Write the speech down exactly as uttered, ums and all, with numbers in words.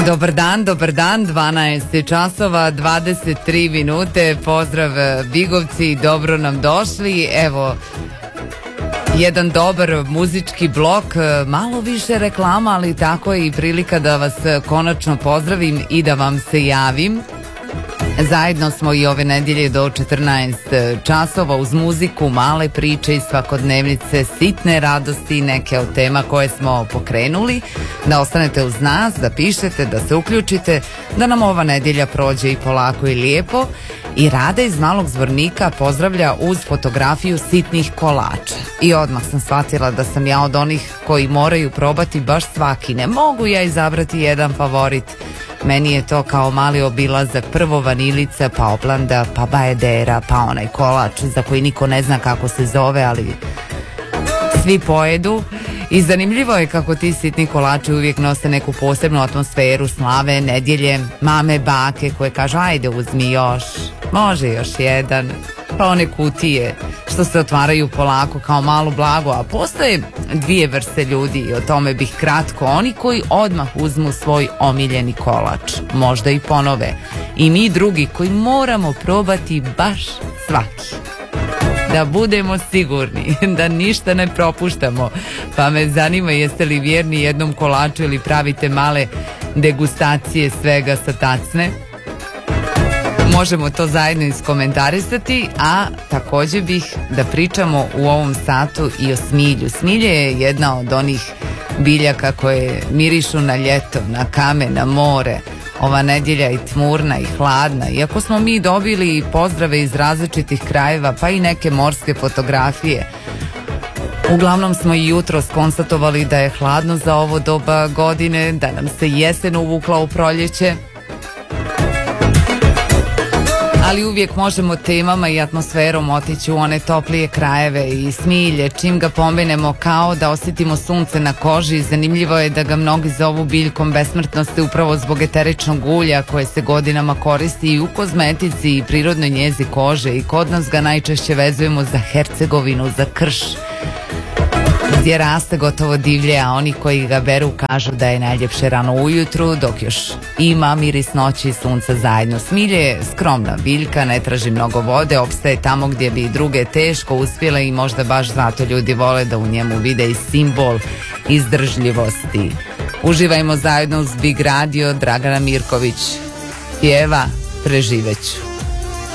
Dobar dan, dobar dan, dvanaest časova, dvadeset tri minute, pozdrav Bigovci, dobro nam došli, evo, jedan dobar muzički blok, malo više reklama, ali tako je i prilika da vas konačno pozdravim i da vam se javim. Zajedno smo i ove nedjelje do četrnaest časova uz muziku, male priče i svakodnevnice, sitne radosti i neke od tema koje smo pokrenuli. Da ostanete uz nas, da pišete, da se uključite, da nam ova nedjelja prođe i polako i lijepo. I Rada iz Malog Zvornika pozdravlja uz fotografiju sitnih kolača. I odmah sam shvatila da sam ja od onih koji moraju probati baš svaki. Ne mogu ja izabrati jedan favorit. Meni je to kao mali obilazak, prvo vanilica, pa oblanda, pa bajedera, pa onaj kolač za koji niko ne zna kako se zove, ali svi pojedu. I zanimljivo je kako ti sitni kolači uvijek nose neku posebnu atmosferu, slave, nedjelje, mame, bake koje kažu ajde uzmi još, može još jedan, pa one kutije što se otvaraju polako kao malo blago, a postoje dvije vrste ljudi i o tome bih kratko. Oni koji odmah uzmu svoj omiljeni kolač, možda i ponove, i mi drugi koji moramo probati baš svaki. Da budemo sigurni da ništa ne propuštamo, pa me zanima jeste li vjerni jednom kolaču ili pravite male degustacije svega sa tacne. Možemo to zajedno iskomentarisati, a također bih da pričamo u ovom satu i o smilju. Smilje je jedna od onih biljaka koje mirišu na ljeto, na kamen, na more. Ova nedjelja je tmurna i hladna, iako smo mi dobili pozdrave iz različitih krajeva, pa i neke morske fotografije. Uglavnom smo i jutros konstatovali da je hladno za ovo doba godine, da nam se jesen uvukla u proljeće. Ali uvijek možemo temama i atmosferom otići u one toplije krajeve i Smilje, čim ga pomenemo kao da osjetimo sunce na koži. Zanimljivo je da ga mnogi zovu biljkom besmrtnosti upravo zbog eteričnog ulja koje se godinama koristi i u kozmetici i prirodnoj njezi kože, i kod nas ga najčešće vezujemo za Hercegovinu, za krš, gdje raste gotovo divlje, a oni koji ga beru kažu da je najljepše rano ujutru, dok još ima miris noći i sunca zajedno. Smilje je skromna biljka, ne traži mnogo vode, opstaje tamo gdje bi i druge teško uspjele i možda baš zato ljudi vole da u njemu vide i simbol izdržljivosti. Uživajmo zajedno uz Big Radio, Dragana Mirković pjeva Preživeću.